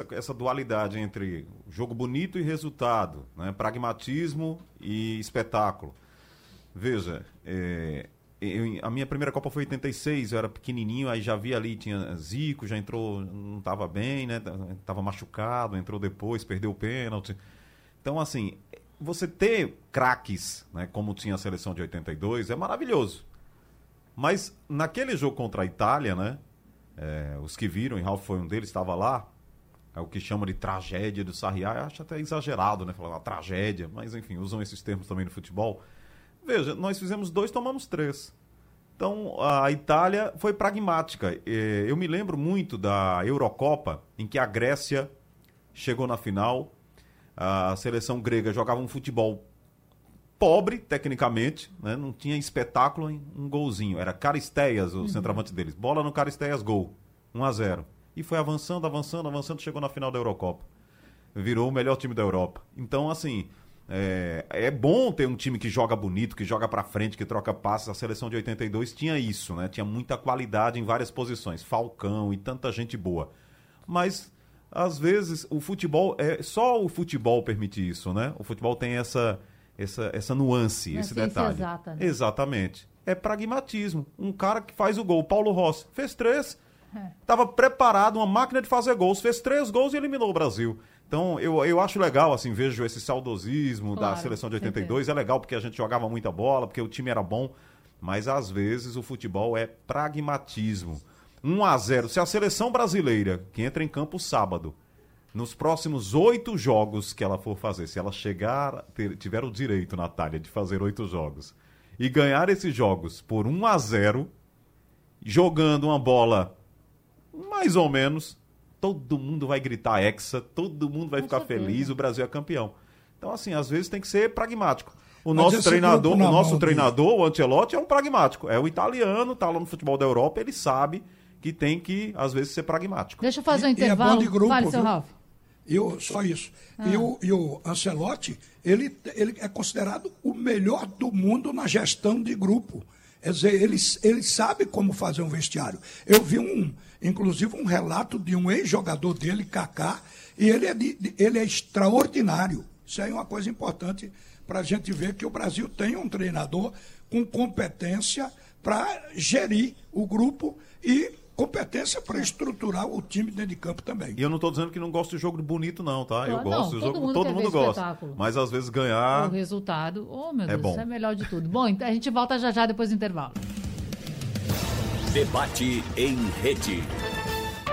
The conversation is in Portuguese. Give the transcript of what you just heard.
essa dualidade entre jogo bonito e resultado, né? Pragmatismo e espetáculo. Veja, a minha primeira Copa foi em 86, eu era pequenininho, aí já vi ali, tinha Zico, já entrou, não estava bem, né? Estava machucado, entrou depois, perdeu o pênalti. Então, assim, você ter craques, né, como tinha a seleção de 82, é maravilhoso. Mas naquele jogo contra a Itália, né? Os que viram, e Ralf foi um deles, estava lá, é o que chama de tragédia do Sarriá, eu acho até exagerado, né? Falar uma tragédia, mas enfim, usam esses termos também no futebol. Veja, nós fizemos 2, tomamos 3. Então, a Itália foi pragmática. Eu me lembro muito da Eurocopa, em que a Grécia chegou na final, a seleção grega jogava um futebol pobre, tecnicamente, né? Não tinha espetáculo em um golzinho. Era Caristeias, o centroavante deles. Bola no Caristeias, gol. 1-0. E foi avançando, chegou na final da Eurocopa. Virou o melhor time da Europa. Então, assim, é bom ter um time que joga bonito, que joga pra frente, que troca passes. A seleção de 82 tinha isso, né? Tinha muita qualidade em várias posições. Falcão e tanta gente boa. Mas, às vezes, o futebol... só o futebol permite isso, né? O futebol tem essa nuance, esse detalhe. Exata, né? Exatamente. É pragmatismo. Um cara que faz o gol, Paulo Rossi, fez 3. Estava preparado, uma máquina de fazer gols, fez 3 gols e eliminou o Brasil. Então, eu acho legal, assim, vejo esse saudosismo da seleção de 82. É legal porque a gente jogava muita bola, porque o time era bom. Mas, às vezes, o futebol é pragmatismo. 1-0. Se a seleção brasileira, que entra em campo sábado, nos próximos 8 jogos que ela for fazer, se ela tiver o direito, Natália, de fazer 8 jogos, e ganhar esses jogos por 1-0, jogando uma bola mais ou menos, todo mundo vai gritar hexa, todo mundo vai ficar feliz, o Brasil é campeão. Então, assim, às vezes tem que ser pragmático. O nosso treinador, o Ancelotti, é um pragmático. É o italiano, tá lá no futebol da Europa, ele sabe que tem que, às vezes, ser pragmático. Deixa eu fazer um intervalo. É bom de grupo, fale, seu Ralf. Só isso. E o Ancelotti, ele é considerado o melhor do mundo na gestão de grupo. Quer dizer, ele sabe como fazer um vestiário. Eu vi inclusive um relato de um ex-jogador dele, Kaká, e ele é extraordinário. Isso aí é uma coisa importante para a gente ver que o Brasil tem um treinador com competência para gerir o grupo e competência para estruturar o time dentro de campo também. E eu não estou dizendo que não gosto de jogo bonito, não, tá? Eu gosto do jogo, mundo todo mundo gosta. Espetáculo. Mas às vezes ganhar... O resultado, meu Deus, bom. isso é melhor de tudo. Bom, então a gente volta já depois do intervalo. Debate em rede.